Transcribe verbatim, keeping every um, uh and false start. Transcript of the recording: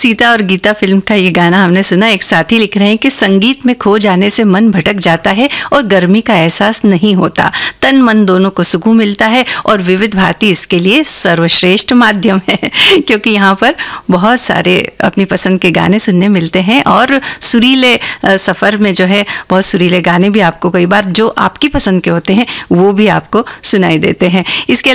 सीता और गीता फिल्म का ये गाना हमने सुना। एक साथी लिख रहे हैं कि संगीत में खो जाने से मन भटक जाता है और गर्मी का एहसास नहीं होता, तन मन दोनों को सुकून मिलता है और विविध भारती इसके लिए सर्वश्रेष्ठ माध्यम है, क्योंकि यहाँ पर बहुत सारे अपनी पसंद के गाने सुनने मिलते हैं और सुरीले सफ़र में जो है बहुत सुरीले गाने भी आपको कई बार जो आपकी पसंद के होते हैं वो भी आपको सुनाई देते हैं। इसके